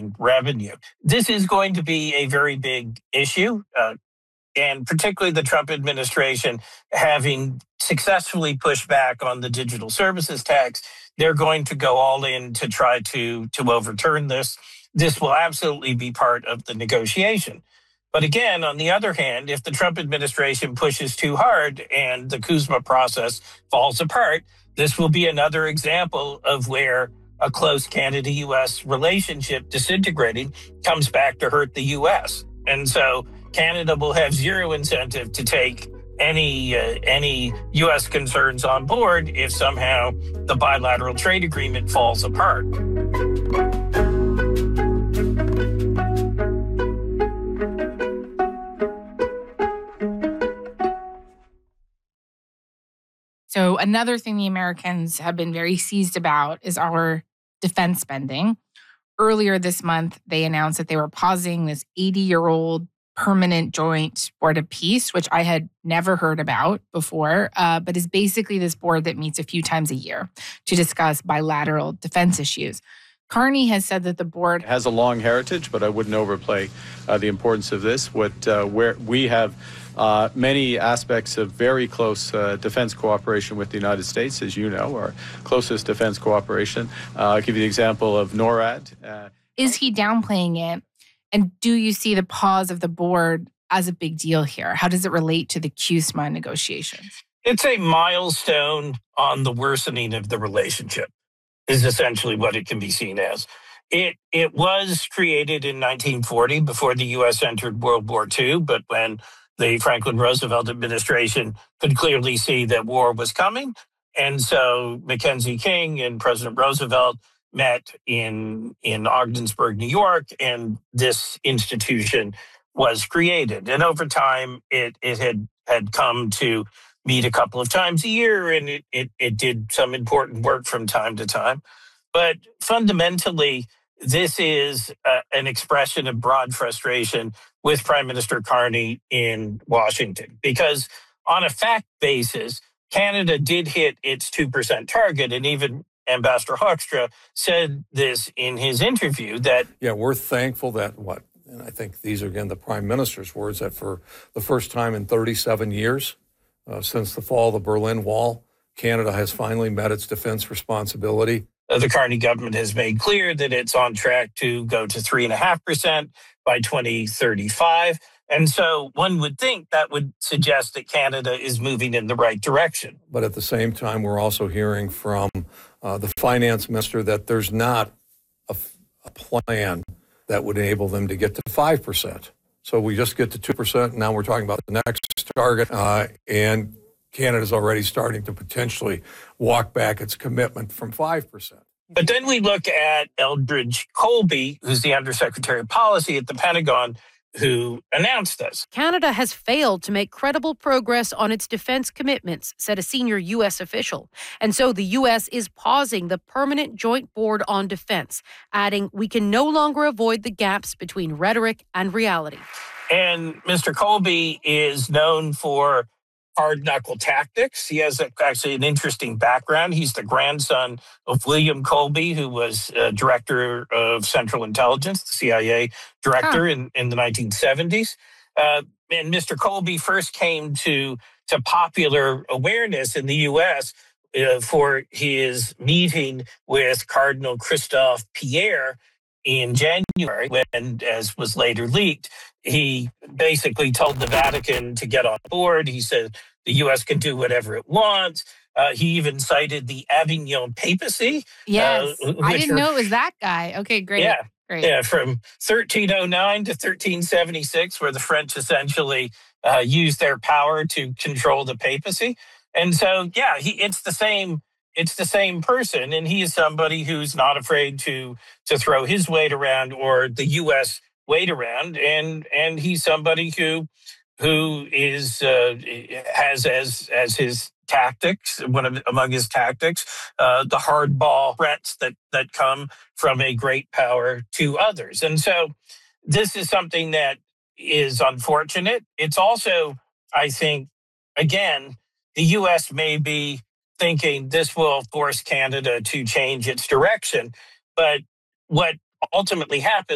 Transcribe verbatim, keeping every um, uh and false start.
in revenue. This is going to be a very big issue, uh, and particularly the Trump administration having successfully pushed back on the digital services tax, they're going to go all in to try to, to overturn this. This will absolutely be part of the negotiation. But again, on the other hand, if the Trump administration pushes too hard and the Kuzma process falls apart, this will be another example of where a close Canada-U S relationship disintegrating comes back to hurt the U S. And so Canada will have zero incentive to take any uh, any U S concerns on board if somehow the bilateral trade agreement falls apart. So another thing the Americans have been very seized about is our defense spending. Earlier this month, they announced that they were pausing this eighty-year-old permanent joint board of peace, which I had never heard about before, uh, but is basically this board that meets a few times a year to discuss bilateral defense issues. Carney has said that the board It has a long heritage, but I wouldn't overplay uh, the importance of this. What uh, where we have uh, many aspects of very close uh, defense cooperation with the United States, as you know, our closest defense cooperation. Uh, I'll give you the example of NORAD. Uh, Is he downplaying it? And do you see the pause of the board as a big deal here? How does it relate to the C U S M A negotiations? It's a milestone on the worsening of the relationship, is essentially what it can be seen as. It it was created in nineteen forty before the U S entered World War Two, but when the Franklin Roosevelt administration could clearly see that war was coming. And so Mackenzie King and President Roosevelt met in in Ogdensburg, New York, and this institution was created. And over time, it it had had come to meet a couple of times a year, and it it, it did some important work from time to time. But fundamentally, this is uh, an expression of broad frustration with Prime Minister Carney in Washington, because on a fact basis, Canada did hit its two percent target, and even Ambassador Hoekstra said this in his interview that... Yeah, we're thankful that what, and I think these are, again, the Prime Minister's words, that for the first time in thirty-seven years, uh, since the fall of the Berlin Wall, Canada has finally met its defense responsibility. The Carney government has made clear that it's on track to go to three point five percent by twenty thirty-five. And so one would think that would suggest that Canada is moving in the right direction. But at the same time, we're also hearing from uh, the finance minister that there's not a, a plan that would enable them to get to five percent. So we just get to two percent, and now we're talking about the next target, uh, and Canada's already starting to potentially walk back its commitment from five percent. But then we look at Eldridge Colby, who's the Undersecretary of Policy at the Pentagon, who announced this. Canada has failed to make credible progress on its defense commitments, said a senior U S official. And so the U S is pausing the Permanent Joint Board on Defense, adding, we can no longer avoid the gaps between rhetoric and reality. And Mister Colby is known for hard-knuckle tactics. He has a, actually an interesting background. He's the grandson of William Colby, who was uh, director of Central Intelligence, the C I A director huh. in, in the nineteen seventies. Uh, and Mister Colby first came to, to popular awareness in the U S uh, for his meeting with Cardinal Christophe Pierre in January, when, as was later leaked, he basically told the Vatican to get on board. He said the U S can do whatever it wants. Uh, he even cited the Avignon papacy. Yes, uh, I didn't were, know it was that guy. Okay, great. Yeah, great. Yeah, from thirteen oh nine to thirteen seventy-six, where the French essentially uh, used their power to control the papacy. And so, yeah, he, it's the same. It's the same person, and he is somebody who's not afraid to to throw his weight around or the U S weight around, and and he's somebody who who is uh, has as as his tactics, one of among his tactics, uh, the hardball threats that that come from a great power to others, and so this is something that is unfortunate. It's also, I think, again, the U S may be thinking this will force Canada to change its direction. But what ultimately happens